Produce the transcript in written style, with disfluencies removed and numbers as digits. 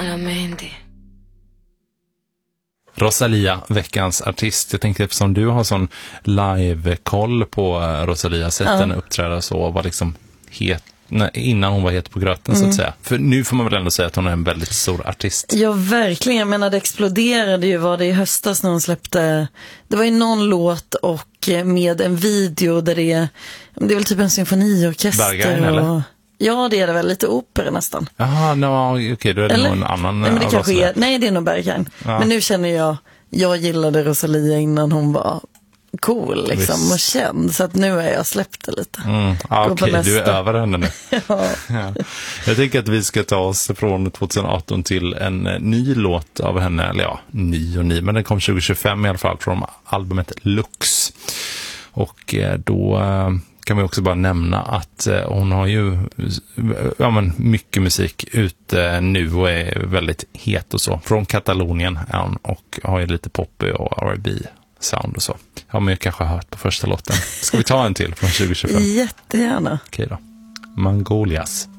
Solamente. Rosalía, veckans artist. Jag tänkte eftersom du har sån live-koll på Rosalía, sett henne uppträda så var liksom het innan hon var het på gröten så att säga. För nu får man väl ändå säga att hon är en väldigt stor artist. Ja, verkligen. Jag menar, det exploderade ju, var det i höstas när hon släppte, det var ju någon låt och med en video där det är väl typ en symfoniorkester. Berghain, eller? Ja, det är det väl, lite opera nästan. Jaha, okej, då är det nog en annan. Nej, men det kanske är, nej, det är nog Berghain. Ja. Men nu känner jag gillade Rosalía innan hon var cool liksom, och känd, så att nu har jag släppt det lite. Okej, du är över henne nu. Ja. Jag tänker att vi ska ta oss från 2018 till en ny låt av henne, eller ja, ny, men den kom 2025 i alla fall från albumet Lux. Och då kan vi också bara nämna att hon har ju mycket musik ute nu och är väldigt het och så. Från Katalonien är hon och har ju lite pop och R&B sound och så. Ja, men jag kanske har hört på första låten. Ska vi ta en till från 2025? Jättegärna. Okej då. Mangolias.